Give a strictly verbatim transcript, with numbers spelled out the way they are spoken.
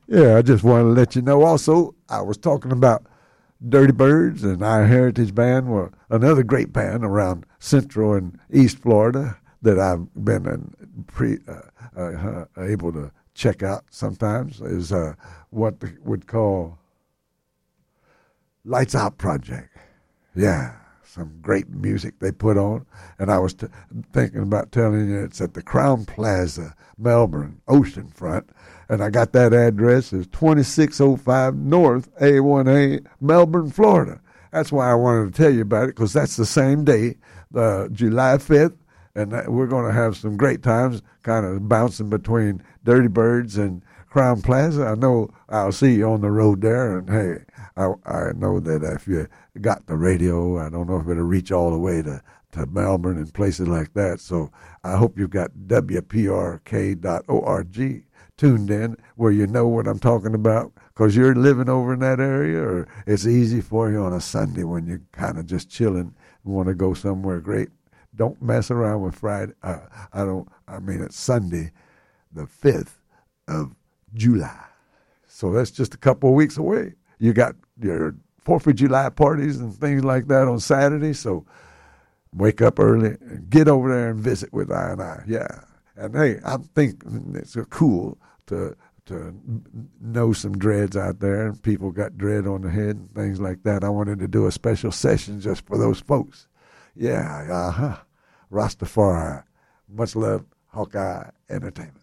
Yeah, I just wanted to let you know also, I was talking about Dirty Birds and Our Heritage Band were another great band around Central and East Florida that I've been in pre, uh, uh, uh, able to check out sometimes is uh, what they would call Lights Out Project. Yeah, some great music they put on. And I was t- thinking about telling you it's at the Crown Plaza, Melbourne, Oceanfront. And I got that address as twenty-six oh five North A one A, Melbourne, Florida. That's why I wanted to tell you about it, because that's the same day, uh, July fifth, and that, we're going to have some great times kind of bouncing between Dirty Birds and Crown Plaza. I know I'll see you on the road there, and hey, I, I know that if you got the radio, I don't know if it'll reach all the way to, to Melbourne and places like that, so I hope you've got W P R K dot org tuned in where you know what I'm talking about, because you're living over in that area, or it's easy for you on a Sunday when you're kind of just chilling and want to go somewhere great. Don't mess around with Friday. Uh, I don't. I mean, it's Sunday, the fifth of July. So that's just a couple of weeks away. You got your Fourth of July parties and things like that on Saturday. So wake up early and get over there and visit with I and I. Yeah. And hey, I think it's cool to to know some dreads out there, and people got dread on the head and things like that. I wanted to do a special session just for those folks. Yeah, uh-huh. Rastafari. Much love, Hawkeye Entertainment.